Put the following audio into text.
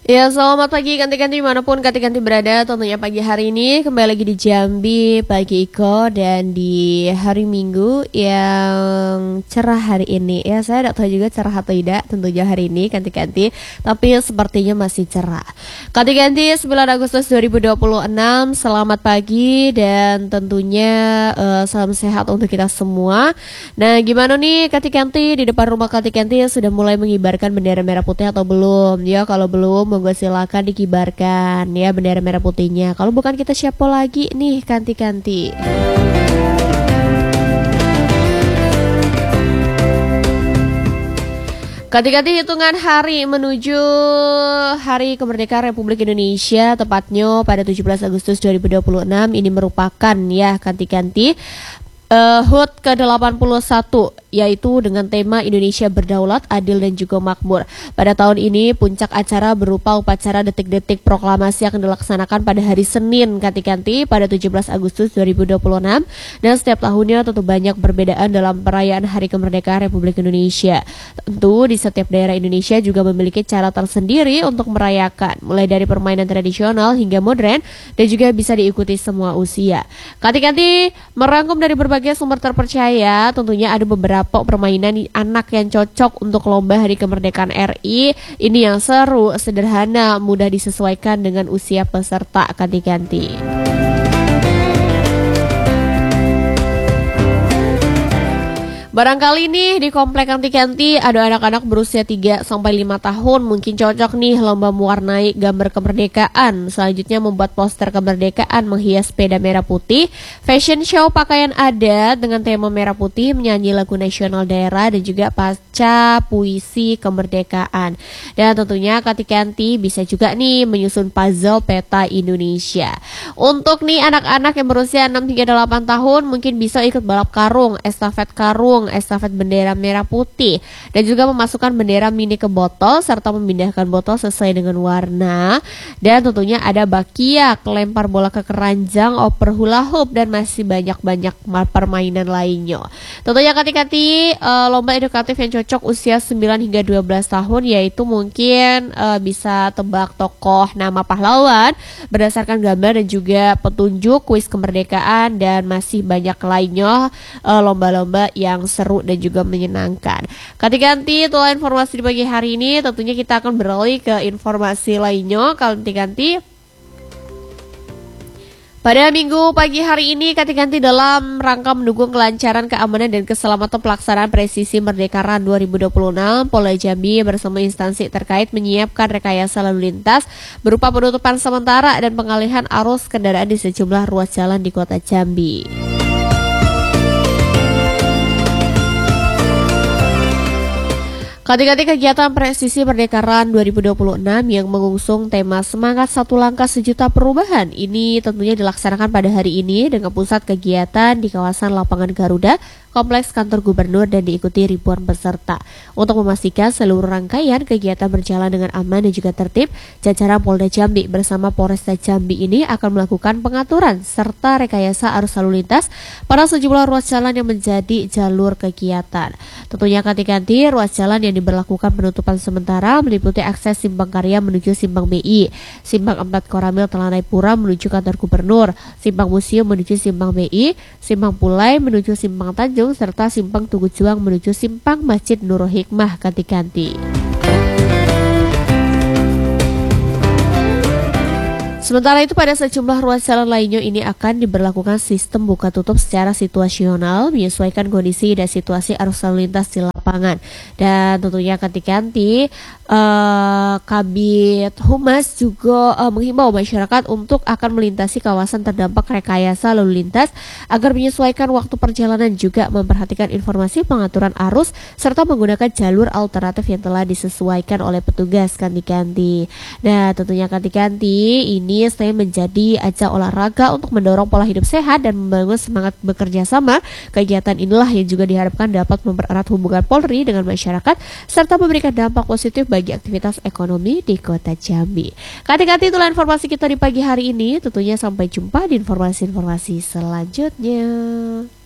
Ya, selamat pagi ganti-ganti dimanapun ganti-ganti berada. Tentunya pagi hari ini kembali lagi di Jambi Pagi Iko dan di hari Minggu yang cerah hari ini. Ya, saya tidak tahu juga cerah atau tidak tentunya hari ini ganti-ganti, tapi sepertinya masih cerah. Ganti-ganti 9 Agustus 2026. Selamat pagi dan tentunya salam sehat untuk kita semua. Nah, gimana nih ganti-ganti di depan rumah ganti-ganti sudah mulai mengibarkan bendera merah putih atau belum? Ya, kalau belum monggo silakan dikibarkan ya bendera merah putihnya. Kalau bukan kita siapa lagi nih ganti-ganti. Ganti-ganti hitungan hari menuju Hari Kemerdekaan Republik Indonesia, tepatnya pada 17 Agustus 2026. Ini merupakan ya ganti-ganti HUT ke-81, yaitu dengan tema Indonesia Berdaulat, Adil dan juga Makmur. Pada tahun ini puncak acara berupa upacara detik-detik proklamasi akan dilaksanakan pada hari Senin ganti-ganti pada 17 Agustus 2026, dan setiap tahunnya tentu banyak perbedaan dalam perayaan Hari Kemerdekaan Republik Indonesia. Tentu di setiap daerah Indonesia juga memiliki cara tersendiri untuk merayakan, mulai dari permainan tradisional hingga modern, dan juga bisa diikuti semua usia. Ganti-ganti merangkum dari berbagai sumber terpercaya, tentunya ada beberapa permainan anak yang cocok untuk lomba Hari Kemerdekaan RI. Ini yang seru, sederhana, mudah disesuaikan dengan usia peserta ganti-ganti. Barangkali nih di komplek ganti-ganti ada anak-anak berusia 3-5 tahun, mungkin cocok nih lomba mewarnai gambar kemerdekaan. Selanjutnya membuat poster kemerdekaan menghias sepeda merah putih, fashion show pakaian adat dengan tema merah putih, menyanyi lagu nasional daerah, dan juga baca puisi kemerdekaan. Dan tentunya ganti-ganti bisa juga nih menyusun puzzle peta Indonesia. Untuk nih anak-anak yang berusia 6-8 tahun mungkin bisa ikut balap karung, estafet bendera merah putih, dan juga memasukkan bendera mini ke botol serta memindahkan botol sesuai dengan warna. Dan tentunya ada bakiak, lempar bola ke keranjang, oper hula hoop, dan masih banyak-banyak permainan lainnya. Tentunya ganti-ganti lomba edukatif yang cocok usia 9-12 tahun, yaitu mungkin bisa tebak tokoh nama pahlawan berdasarkan gambar dan juga petunjuk, kuis kemerdekaan, dan masih banyak lainnya lomba-lomba yang seru dan juga menyenangkan. Ganti-ganti itulah informasi di pagi hari ini. Tentunya kita akan beralih ke informasi lainnya. Ganti-ganti pada minggu pagi hari ini, ganti-ganti dalam rangka mendukung kelancaran, keamanan, dan keselamatan pelaksanaan presisi Merdeka RAN 2026, Polda Jambi bersama instansi terkait menyiapkan rekayasa lalu lintas berupa penutupan sementara dan pengalihan arus kendaraan di sejumlah ruas jalan di kota Jambi. Ganti-ganti kegiatan presisi Merdeka RAN 2026 yang mengusung tema Semangat Satu Langkah Sejuta Perubahan ini tentunya dilaksanakan pada hari ini dengan pusat kegiatan di kawasan Lapangan Garuda, Kompleks Kantor Gubernur, dan diikuti ribuan peserta. Untuk memastikan seluruh rangkaian kegiatan berjalan dengan aman dan juga tertib, jajaran Polda Jambi bersama Polresta Jambi ini akan melakukan pengaturan serta rekayasa arus lalu lintas pada sejumlah ruas jalan yang menjadi jalur kegiatan. Tentunya ganti-ganti ruas jalan yang diberlakukan penutupan sementara meliputi akses Simpang Karya menuju Simpang BI, Simpang 4 Koramil Telanai Pura menuju Kantor Gubernur, Simpang Museum menuju Simpang BI, Simpang Pulai menuju Simpang Tanjung, serta Simpang Tugu Juang menuju Simpang Masjid Nurul Hikmah ganti-ganti. Sementara itu pada sejumlah ruas jalan lainnya ini akan diberlakukan sistem buka tutup secara situasional menyesuaikan kondisi dan situasi arus lalu lintas di lapangan. Dan tentunya ganti-ganti Kabid Humas juga menghimbau masyarakat untuk akan melintasi kawasan terdampak rekayasa lalu lintas agar menyesuaikan waktu perjalanan, juga memperhatikan informasi pengaturan arus serta menggunakan jalur alternatif yang telah disesuaikan oleh petugas ganti-ganti. Nah, tentunya ganti-ganti ini selain menjadi ajang olahraga untuk mendorong pola hidup sehat dan membangun semangat bekerja sama, kegiatan inilah yang juga diharapkan dapat mempererat hubungan Polri dengan masyarakat serta memberikan dampak positif bagi aktivitas ekonomi di kota Jambi. Ganti-ganti itulah informasi kita di pagi hari ini. Tentunya sampai jumpa di informasi-informasi selanjutnya.